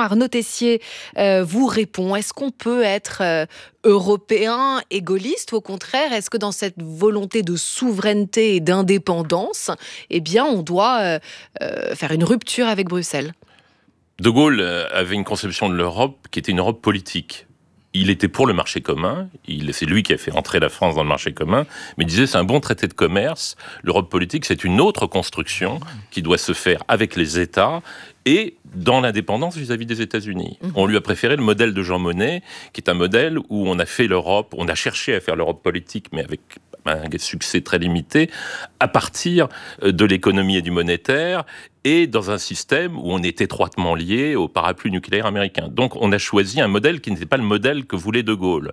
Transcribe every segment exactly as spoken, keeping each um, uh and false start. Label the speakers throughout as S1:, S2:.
S1: Arnaud Tessier euh, vous répond. Est-ce qu'on peut être euh, européen et gaulliste ou au contraire, est-ce que dans cette volonté de souveraineté et d'indépendance, eh bien, on doit euh, euh, faire une rupture avec Bruxelles ?
S2: De Gaulle avait une conception de l'Europe qui était une Europe politique. Il était pour le marché commun, il, c'est lui qui a fait entrer la France dans le marché commun, mais il disait c'est un bon traité de commerce, l'Europe politique c'est une autre construction qui doit se faire avec les États et dans l'indépendance vis-à-vis des États-Unis. Mmh. On lui a préféré le modèle de Jean Monnet, qui est un modèle où on a fait l'Europe, on a cherché à faire l'Europe politique, mais avec un succès très limité, à partir de l'économie et du monétaire, et dans un système où on est étroitement lié au parapluie nucléaire américain. Donc on a choisi un modèle qui n'était pas le modèle que voulait De Gaulle.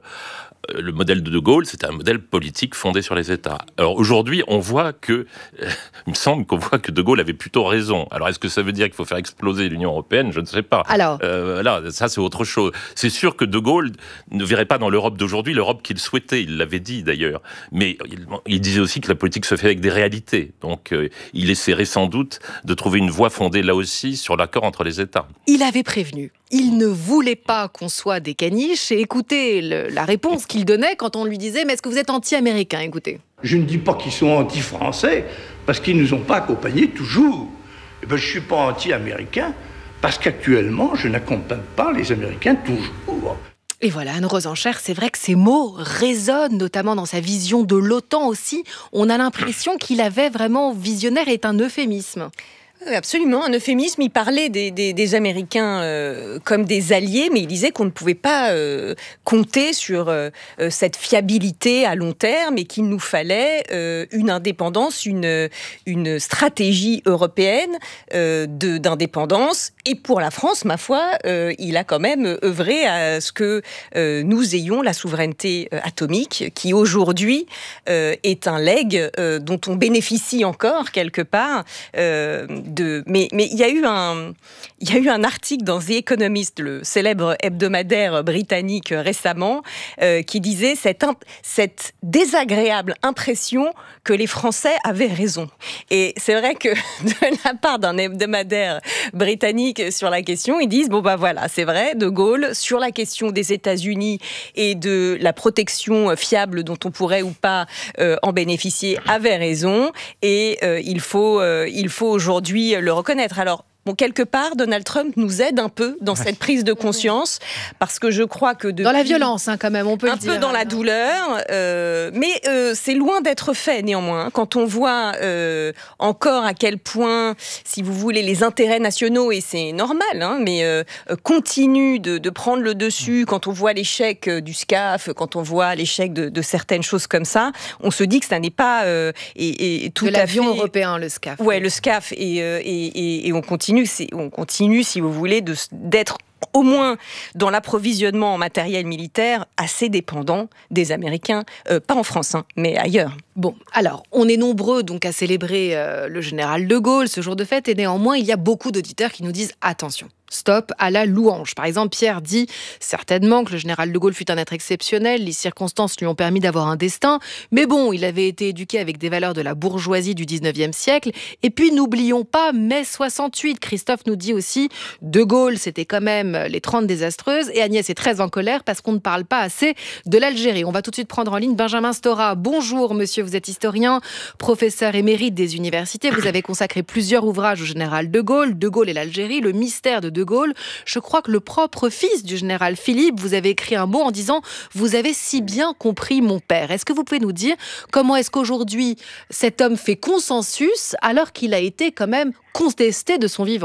S2: Le modèle de De Gaulle, c'était un modèle politique fondé sur les États. Alors aujourd'hui, on voit que, euh, il me semble qu'on voit que De Gaulle avait plutôt raison. Alors est-ce que ça veut dire qu'il faut faire exploser l'Union européenne ? Je ne sais pas.
S1: Alors,
S2: euh, là, ça c'est autre chose. C'est sûr que De Gaulle ne verrait pas dans l'Europe d'aujourd'hui l'Europe qu'il souhaitait. Il l'avait dit d'ailleurs. Mais il, il disait aussi que la politique se fait avec des réalités. Donc euh, il essaierait sans doute de trouver une voie fondée là aussi sur l'accord entre les États.
S1: Il avait prévenu. Il ne voulait pas qu'on soit des caniches. Et écoutez le, la réponse qu'il donnait quand on lui disait « Mais est-ce que vous êtes anti-américain ?» Écoutez.
S3: Je ne dis pas qu'ils sont anti-français, parce qu'ils ne nous ont pas accompagnés toujours. Et ben, je ne suis pas anti-américain, parce qu'actuellement, je n'accompagne pas les Américains toujours.
S1: Et voilà, Anne Rosenchère, c'est vrai que ces mots résonnent, notamment dans sa vision de l'OTAN aussi. On a l'impression qu'il avait vraiment visionnaire et est un euphémisme.
S4: Absolument, un euphémisme. Il parlait des, des, des Américains euh, comme des alliés, mais il disait qu'on ne pouvait pas euh, compter sur euh, cette fiabilité à long terme et qu'il nous fallait euh, une indépendance, une, une stratégie européenne euh, de, d'indépendance. Et pour la France, ma foi, euh, il a quand même œuvré à ce que euh, nous ayons la souveraineté euh, atomique, qui aujourd'hui euh, est un legs euh, dont on bénéficie encore quelque part. Euh, De, mais mais il y a eu un il y a eu un article dans The Economist, le célèbre hebdomadaire britannique récemment, euh, qui disait cette cette désagréable impression que les Français avaient raison. Et c'est vrai que de la part d'un hebdomadaire britannique sur la question, ils disent bon bah voilà, c'est vrai, De Gaulle sur la question des États-Unis et de la protection fiable dont on pourrait ou pas euh, en bénéficier avait raison et euh, il faut euh, il faut aujourd'hui le reconnaître. Alors, bon, quelque part, Donald Trump nous aide un peu dans cette prise de conscience, parce que je crois que depuis...
S1: Dans la violence, hein, quand même, on peut le
S4: un
S1: dire.
S4: Un peu dans la douleur, euh, mais euh, c'est loin d'être fait, néanmoins. Quand on voit euh, encore à quel point, si vous voulez, les intérêts nationaux, et c'est normal, hein, mais euh, continuent de, de prendre le dessus, quand on voit l'échec du SCAF, quand on voit l'échec de, de certaines choses comme ça, on se dit que ça n'est pas... Euh, et, et tout
S1: de
S4: à
S1: l'avion
S4: fait...
S1: européen, le SCAF.
S4: Ouais, le SCAF, et, euh, et, et, et on continue on continue, si vous voulez, de, d'être au moins dans l'approvisionnement en matériel militaire assez dépendant des Américains, euh, pas en France, hein, mais ailleurs.
S1: Bon, alors, on est nombreux donc à célébrer euh, le général de Gaulle, ce jour de fête, et néanmoins, il y a beaucoup d'auditeurs qui nous disent « Attention ». Stop à la louange. Par exemple, Pierre dit certainement que le général de Gaulle fut un être exceptionnel, les circonstances lui ont permis d'avoir un destin, mais bon, il avait été éduqué avec des valeurs de la bourgeoisie du dix-neuvième siècle. Et puis, n'oublions pas mai soixante-huit. Christophe nous dit aussi, De Gaulle, c'était quand même les trente désastreuses, et Agnès est très en colère parce qu'on ne parle pas assez de l'Algérie. On va tout de suite prendre en ligne Benjamin Stora. Bonjour, monsieur, vous êtes historien, professeur émérite des universités. Vous avez consacré plusieurs ouvrages au général de Gaulle, De Gaulle et l'Algérie, le mystère de De Gaulle. Je crois que le propre fils du général Philippe, vous avez écrit un mot en disant « Vous avez si bien compris mon père ». Est-ce que vous pouvez nous dire comment est-ce qu'aujourd'hui cet homme fait consensus alors qu'il a été quand même contesté de son vivant ?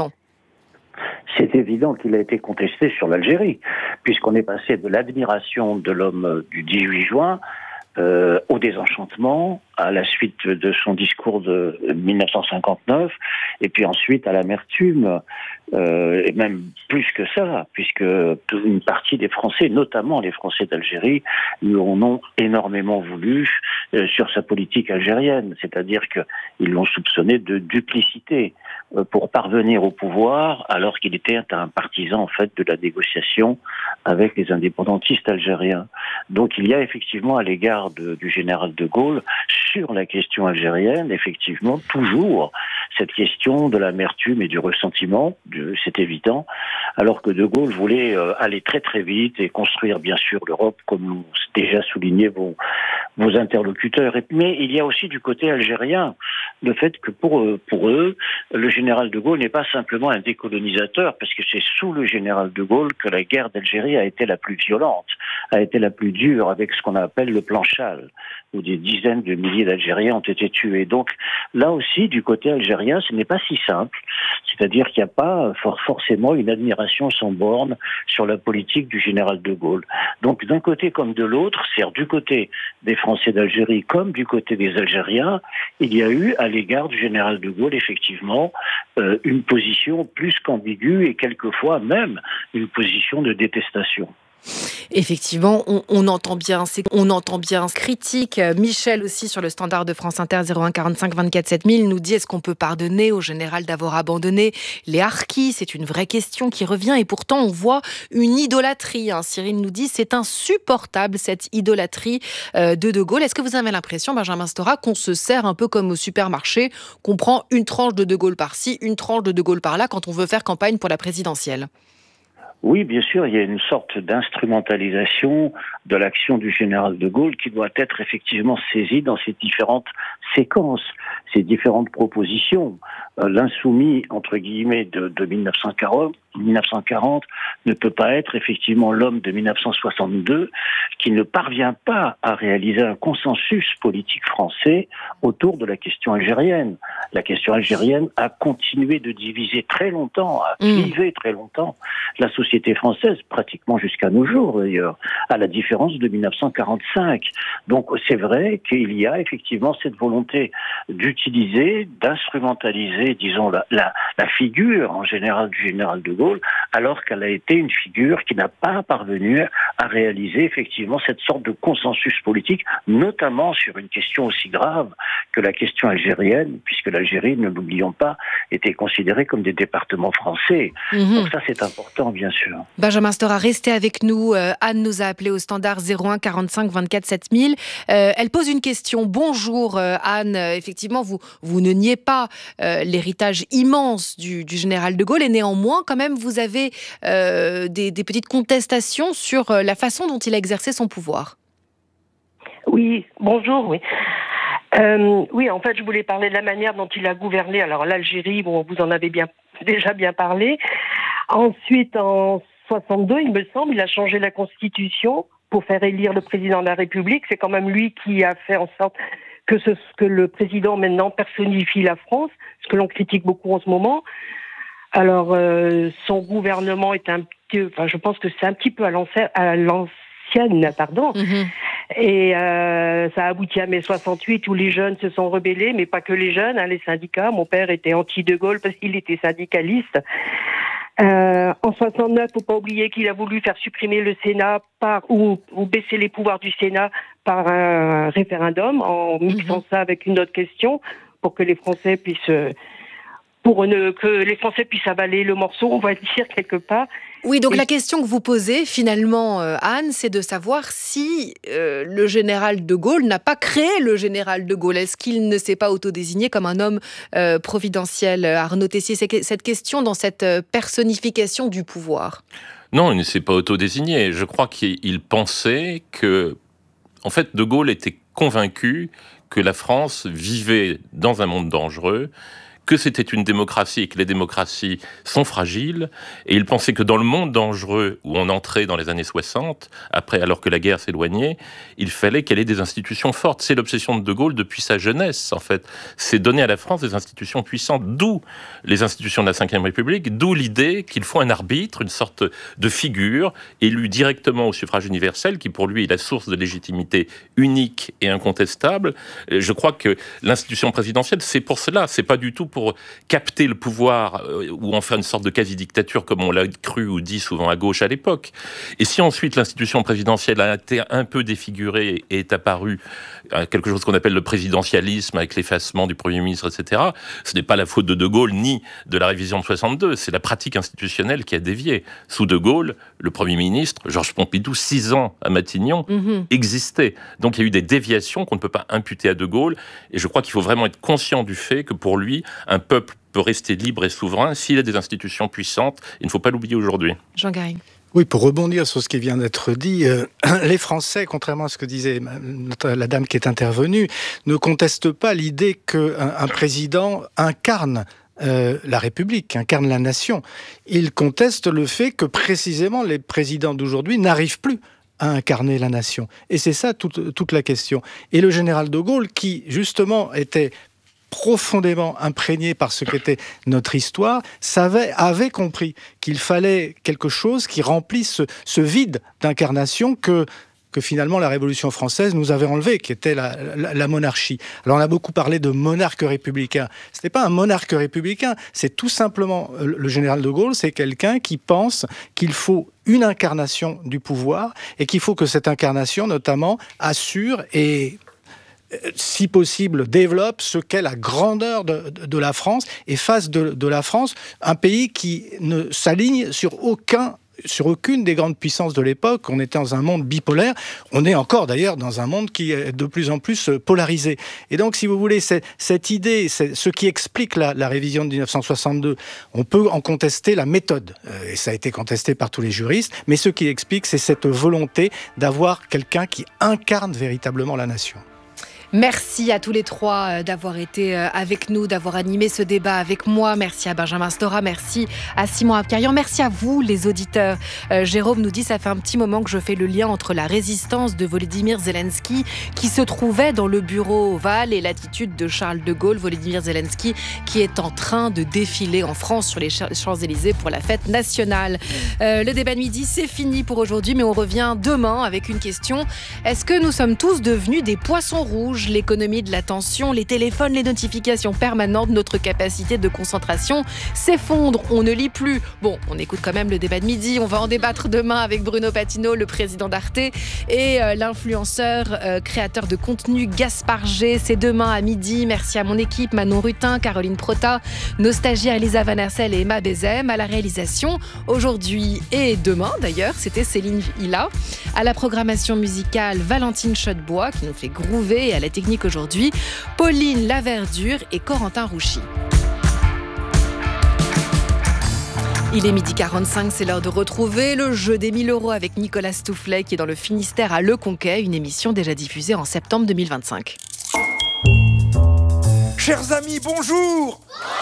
S5: C'est évident qu'il a été contesté sur l'Algérie, puisqu'on est passé de l'admiration de l'homme du dix-huit juin Euh, au désenchantement, à la suite de son discours de dix-neuf cent cinquante-neuf, et puis ensuite à l'amertume, euh, et même plus que ça, puisque une partie des Français, notamment les Français d'Algérie, lui en ont énormément voulu euh, sur sa politique algérienne, c'est-à-dire qu'ils l'ont soupçonné de duplicité. euh, pour parvenir au pouvoir, alors qu'il était un partisan en fait de la négociation avec les indépendantistes algériens. Donc il y a effectivement à l'égard de, du général de Gaulle, sur la question algérienne, effectivement toujours cette question de l'amertume et du ressentiment, c'est évident, alors que de Gaulle voulait euh, aller très très vite et construire bien sûr l'Europe, comme l'ont déjà souligné vos, vos interlocuteurs. Mais il y a aussi du côté algérien le fait que pour eux, pour eux, le général de Gaulle n'est pas simplement un décolonisateur, parce que c'est sous le général de Gaulle que la guerre d'Algérie a été la plus violente, a été la plus dure, avec ce qu'on appelle le plan Chal, où des dizaines de milliers d'Algériens ont été tués. Donc là aussi, du côté algérien, ce n'est pas si simple. C'est-à-dire qu'il n'y a pas forcément une admiration sans borne sur la politique du général de Gaulle. Donc d'un côté comme de l'autre, c'est-à-dire du côté des Français d'Algérie comme du côté des Algériens, il y a eu à l'égard du général de Gaulle effectivement euh, une position plus qu'ambiguë et quelquefois même une position de détestation.
S1: Effectivement, on, on entend bien, c'est, on entend bien critique. Michel aussi sur le standard de France Inter zéro un quarante-cinq vingt-quatre sept mille nous dit: est-ce qu'on peut pardonner au général d'avoir abandonné les harkis? C'est une vraie question qui revient et pourtant on voit une idolâtrie. Hein. Cyril nous dit: c'est insupportable cette idolâtrie euh, de De Gaulle. Est-ce que vous avez l'impression, Benjamin Stora, qu'on se sert un peu comme au supermarché, qu'on prend une tranche de De Gaulle par-ci, une tranche de De Gaulle par-là quand on veut faire campagne pour la présidentielle?
S5: Oui, bien sûr, il y a une sorte d'instrumentalisation de l'action du général de Gaulle qui doit être effectivement saisie dans ces différentes séquences, ces différentes propositions. Euh, l'insoumis, entre guillemets, de, de mille neuf cent quarante, mille neuf cent quarante ne peut pas être effectivement l'homme de mille neuf cent soixante-deux qui ne parvient pas à réaliser un consensus politique français autour de la question algérienne. La question algérienne a continué de diviser très longtemps, a clivé très longtemps la société française, pratiquement jusqu'à nos jours d'ailleurs, à la différence de mille neuf cent quarante-cinq. Donc c'est vrai qu'il y a effectivement cette volonté d'utiliser, d'instrumentaliser, disons, la, la, la figure en général du général de Gaulle, alors qu'elle a été une figure qui n'a pas parvenu à réaliser effectivement cette sorte de consensus politique, notamment sur une question aussi grave que la question algérienne, puisque l'Algérie, ne l'oublions pas, était considérée comme des départements français. Mmh. Donc ça, c'est important, bien sûr.
S1: Benjamin Stora, restez avec nous. Euh, Anne nous a appelé au standard zéro un quarante-cinq vingt-quatre sept mille. Euh, elle pose une question. Bonjour euh, Anne, euh, effectivement, vous, vous ne niez pas euh, l'héritage immense du, du général de Gaulle, et néanmoins, quand même, vous avez euh, des, des petites contestations sur euh, la façon dont il a exercé son pouvoir.
S6: Oui, bonjour, oui. Euh, oui, en fait, je voulais parler de la manière dont il a gouverné. Alors, l'Algérie, bon, vous en avez bien, déjà bien parlé. Ensuite, en soixante-deux, il me semble, il a changé la Constitution pour faire élire le président de la République. C'est quand même lui qui a fait en sorte que, ce, que le président, maintenant, personnifie la France, ce que l'on critique beaucoup en ce moment. Alors, euh, son gouvernement est un petit... Enfin, je pense que c'est un petit peu à l'ancienne, à l'ancienne pardon. Mmh. Et euh, ça a abouti à mai soixante-huit où les jeunes se sont rebellés, mais pas que les jeunes, hein, les syndicats. Mon père était anti-De Gaulle parce qu'il était syndicaliste. Euh, en soixante-neuf, faut pas oublier qu'il a voulu faire supprimer le Sénat par ou, ou baisser les pouvoirs du Sénat par un référendum en mixant mmh. ça avec une autre question pour que les Français puissent pour ne, que les Français puissent avaler le morceau, on va dire quelque part.
S1: Oui, donc
S6: Et...
S1: la question que vous posez finalement, euh, Anne, c'est de savoir si euh, le général de Gaulle n'a pas créé le général de Gaulle. Est-ce qu'il ne s'est pas autodésigné comme un homme euh, providentiel? Arnaud Tessier, c'est cette question dans cette personnification du pouvoir.
S2: Non, il ne s'est pas autodésigné. Je crois qu'il pensait que, en fait, de Gaulle était convaincu que la France vivait dans un monde dangereux, que c'était une démocratie et que les démocraties sont fragiles. Et il pensait que dans le monde dangereux où on entrait dans les années soixante, après, alors que la guerre s'éloignait, il fallait qu'elle ait des institutions fortes. C'est l'obsession de De Gaulle depuis sa jeunesse, en fait. C'est donner à la France des institutions puissantes, d'où les institutions de la cinquième République, d'où l'idée qu'il faut un arbitre, une sorte de figure élu directement au suffrage universel, qui pour lui est la source de légitimité unique et incontestable. Je crois que l'institution présidentielle, c'est pour cela, c'est pas du tout pour pour capter le pouvoir euh, ou en faire une sorte de quasi-dictature, comme on l'a cru ou dit souvent à gauche à l'époque. Et si ensuite l'institution présidentielle a été un peu défigurée et est apparue euh, quelque chose qu'on appelle le présidentialisme, avec l'effacement du Premier ministre, et cetera, ce n'est pas la faute de De Gaulle ni de la révision de soixante-deux, c'est la pratique institutionnelle qui a dévié. Sous De Gaulle, le Premier ministre, Georges Pompidou, six ans à Matignon, mmh. existait. Donc il y a eu des déviations qu'on ne peut pas imputer à De Gaulle, et je crois qu'il faut vraiment être conscient du fait que pour lui, un peuple peut rester libre et souverain s'il a des institutions puissantes. Il ne faut pas l'oublier aujourd'hui.
S1: Jean Garrigue.
S7: Oui, pour rebondir sur ce qui vient d'être dit, euh, les Français, contrairement à ce que disait la dame qui est intervenue, ne contestent pas l'idée qu'un un président incarne Euh, la République, incarne la nation. Ils contestent le fait que précisément les présidents d'aujourd'hui n'arrivent plus à incarner la nation. Et c'est ça toute, toute la question. Et le général de Gaulle, qui justement était profondément imprégné par ce qu'était notre histoire, savait, avait compris qu'il fallait quelque chose qui remplisse ce, ce vide d'incarnation que que finalement la Révolution française nous avait enlevé, qui était la, la, la monarchie. Alors on a beaucoup parlé de monarque républicain. Ce n'est pas un monarque républicain, c'est tout simplement, le général de Gaulle, c'est quelqu'un qui pense qu'il faut une incarnation du pouvoir et qu'il faut que cette incarnation, notamment, assure et si possible, développe ce qu'est la grandeur de, de, de la France et fasse de, de la France un pays qui ne s'aligne sur aucun sur aucune des grandes puissances de l'époque. On était dans un monde bipolaire. On est encore d'ailleurs dans un monde qui est de plus en plus polarisé. Et donc, si vous voulez, c'est, cette idée, c'est ce qui explique la, la révision de dix-neuf cent soixante-deux. On peut en contester la méthode. Et ça a été contesté par tous les juristes. Mais ce qui explique, c'est cette volonté d'avoir quelqu'un qui incarne véritablement la nation.
S1: Merci à tous les trois d'avoir été avec nous, d'avoir animé ce débat avec moi. Merci à Benjamin Stora, merci à Simon Abkarian, merci à vous les auditeurs. Euh, Jérôme nous dit, ça fait un petit moment que je fais le lien entre la résistance de Volodymyr Zelensky qui se trouvait dans le bureau ovale et l'attitude de Charles de Gaulle. Volodymyr Zelensky qui est en train de défiler en France sur les Champs-Élysées pour la fête nationale. Euh, le débat de midi, c'est fini pour aujourd'hui, mais on revient demain avec une question. Est-ce que nous sommes tous devenus des poissons rouges ? L'économie de l'attention, les téléphones, les notifications permanentes, notre capacité de concentration s'effondre, on ne lit plus. Bon, on écoute quand même le débat de midi, on va en débattre demain avec Bruno Patino, le président d'Arte, et euh, l'influenceur, euh, créateur de contenu Gaspard G. C'est demain à midi. Merci à mon équipe, Manon Rutin, Caroline Prota, nos stagiaires Elisa Van Hersel et Emma Bézem, à la réalisation aujourd'hui et demain d'ailleurs, c'était Céline Hilla, à la programmation musicale Valentine Chodebois qui nous fait groover, et à la technique aujourd'hui, Pauline Laverdure et Corentin Rouchy. Il est midi quarante-cinq, c'est l'heure de retrouver le jeu des mille euros avec Nicolas Stoufflet qui est dans le Finistère à Le Conquet, une émission déjà diffusée en septembre deux mille vingt-cinq.
S8: Chers amis, bonjour!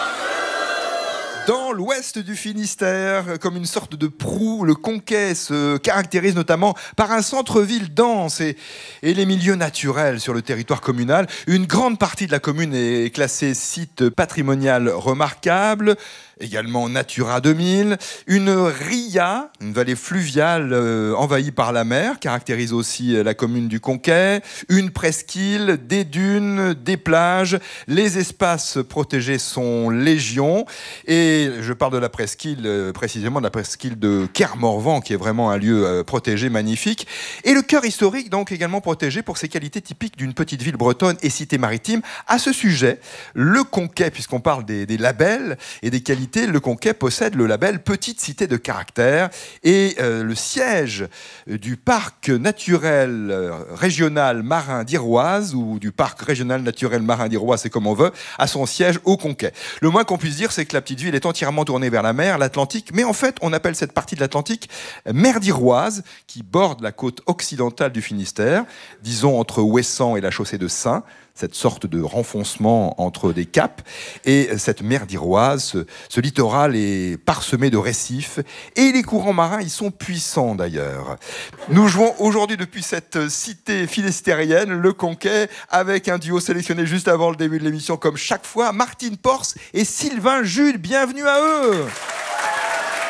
S8: Dans l'ouest du Finistère, comme une sorte de proue, le Conquet se caractérise notamment par un centre-ville dense et, et les milieux naturels sur le territoire communal. Une grande partie de la commune est classée site patrimonial remarquable, également Natura deux mille. Une ria, une vallée fluviale euh, envahie par la mer, caractérise aussi la commune du Conquet. Une presqu'île, des dunes, des plages. Les espaces protégés sont légion. Et je parle de la presqu'île, euh, précisément de la presqu'île de Kermorvan, qui est vraiment un lieu euh, protégé, magnifique. Et le cœur historique, donc également protégé pour ses qualités typiques d'une petite ville bretonne et cité maritime. À ce sujet, le Conquet, puisqu'on parle des, des labels et des qualités, le Conquet possède le label Petite Cité de Caractère et euh, le siège du parc naturel euh, régional marin d'Iroise ou du parc régional naturel marin d'Iroise, c'est comme on veut, a son siège au Conquet. Le moins qu'on puisse dire, c'est que la petite ville est entièrement tournée vers la mer, l'Atlantique, mais en fait, on appelle cette partie de l'Atlantique mer d'Iroise, qui borde la côte occidentale du Finistère, disons entre Ouessant et la chaussée de Saint, cette sorte de renfoncement entre des caps. Et cette mer d'Iroise, ce, ce littoral est parsemé de récifs. Et les courants marins, ils sont puissants d'ailleurs. Nous jouons aujourd'hui depuis cette cité finistérienne, le Conquet, avec un duo sélectionné juste avant le début de l'émission, comme chaque fois, Martine Porce et Sylvain Jules. Bienvenue à eux.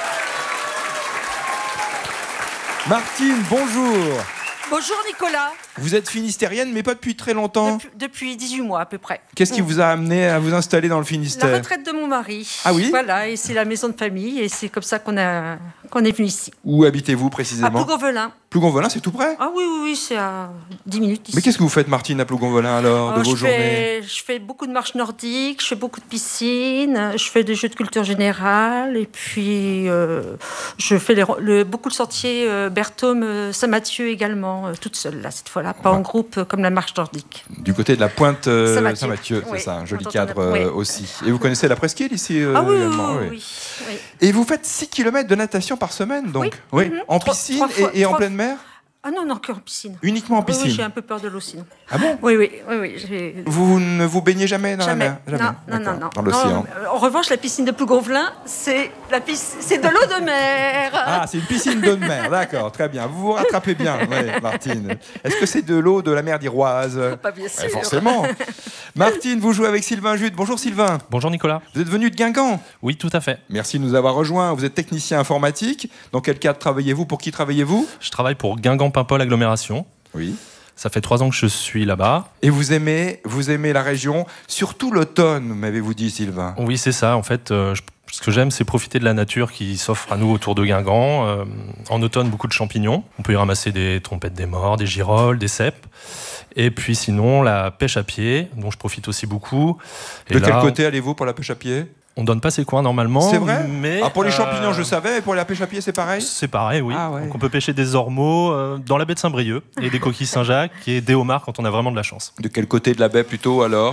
S8: Martine, bonjour.
S9: Bonjour Nicolas.
S8: Vous êtes finistérienne, mais pas depuis très longtemps.
S9: Depuis, depuis dix-huit mois à peu près.
S8: Qu'est-ce qui vous a amené à vous installer dans le Finistère?
S9: La retraite de mon mari.
S8: Ah oui?
S9: Voilà, et c'est la maison de famille, et c'est comme ça qu'on a, qu'on est venu ici.
S8: Où habitez-vous
S9: À
S8: précisément?
S9: Plougonvelin.
S8: Plougonvelin, c'est tout près?
S9: Ah oui, oui, oui, c'est à dix minutes ici.
S8: Mais qu'est-ce que vous faites, Martine, à Plougonvelin, alors, de
S9: Euh,
S8: vos
S9: je,
S8: journées?
S9: fais, je fais beaucoup de marches nordiques, je fais beaucoup de piscines, je fais des jeux de culture générale, et puis euh, je fais les, le, beaucoup de sentiers euh, Berthaume, euh, Saint-Mathieu également, euh, toute seule, là, cette fois-là, pas
S8: Ouais.
S9: en groupe euh, comme la marche nordique.
S8: Du côté de la pointe euh,
S9: Saint-Mathieu.
S8: Saint-Mathieu, c'est
S9: Oui,
S8: ça, un joli
S9: on
S8: cadre
S9: entend- oui.
S8: euh, aussi. Et vous connaissez la presqu'île ici euh,
S9: ah oui, oui,
S8: également?
S9: oui,
S8: Oui.
S9: oui, oui.
S8: Et vous faites six kilomètres de natation par semaine, donc?
S9: Oui.
S8: Oui.
S9: Mhm.
S8: En
S9: Trois-
S8: piscine
S9: trois fois-
S8: et, et en
S9: trois-
S8: pleine mer?
S9: Ah non, non, que en piscine.
S8: Uniquement en
S9: Oui,
S8: piscine?
S9: oui, j'ai un peu peur de l'eau sinon.
S8: Ah bon?
S9: Oui, oui, oui, oui. j'ai-
S8: Vous ne vous baignez jamais dans
S9: Jamais.
S8: la mer?
S9: Non, non,
S8: D'accord.
S9: non, non.
S8: Dans l'océan?
S9: Non, euh, En revanche, la piscine de Plougonvelin, c'est la piscine, c'est de l'eau de mer.
S8: Ah, c'est une piscine d'eau de mer, d'accord, très bien. Vous vous rattrapez bien, ouais, Martine. Est-ce que c'est de l'eau de la mer d'Iroise?
S9: Pas bien sûr.
S8: Ouais, forcément. Martine, vous jouez avec Sylvain Jude. Bonjour Sylvain.
S10: Bonjour Nicolas.
S8: Vous êtes venu de Guingamp?
S10: Oui, tout à fait.
S8: Merci de nous avoir rejoints. Vous êtes technicien informatique. Dans quel cadre travaillez-vous? Pour qui travaillez-vous?
S10: Je travaille pour Guingamp-Paimpol Agglomération.
S8: Oui.
S10: Ça fait trois ans que je suis là-bas.
S8: Et vous aimez, vous aimez la région, surtout l'automne, m'avez-vous dit, Sylvain?
S10: Oui, c'est ça. En fait, euh, je- ce que j'aime, c'est profiter de la nature qui s'offre à nous autour de Guingamp. Euh, en automne, beaucoup de champignons. On peut y ramasser des trompettes des morts, des girolles, des cèpes. Et puis sinon, la pêche à pied, dont je profite aussi beaucoup. Et
S8: De
S10: là,
S8: quel côté allez-vous pour la pêche à pied?
S10: On donne pas ses coins normalement.
S8: C'est vrai?
S10: Mais
S8: Ah, pour les
S10: euh,
S8: champignons, je savais, et pour la pêche à pied, c'est pareil?
S10: C'est pareil, oui.
S8: Ah ouais.
S10: Donc on peut pêcher des ormeaux euh, dans la baie de Saint-Brieuc et des coquilles Saint-Jacques et des homards quand on a vraiment de la chance.
S8: De quel côté de la baie plutôt alors?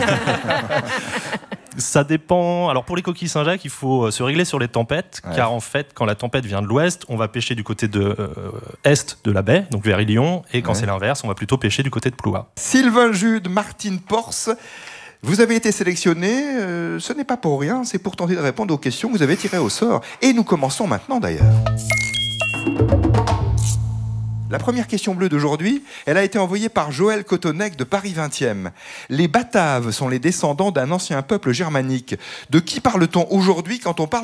S10: Ça dépend. Alors pour les coquilles Saint-Jacques, il faut euh, se régler sur les tempêtes,
S8: Ouais.
S10: car en fait, quand la tempête vient de l'ouest, on va pêcher du côté de euh, est de la baie, donc vers Ilion, et quand
S8: Ouais.
S10: c'est l'inverse, on va plutôt pêcher du côté de Ploua.
S8: Sylvain Jude, Martine Porce, vous avez été sélectionné, euh, ce n'est pas pour rien, c'est pour tenter de répondre aux questions que vous avez tirées au sort. Et nous commençons maintenant d'ailleurs. La première question bleue d'aujourd'hui, elle a été envoyée par Joël Cotonec de Paris vingtième. Les Bataves sont les descendants d'un ancien peuple germanique. De qui parle-t-on aujourd'hui quand on parle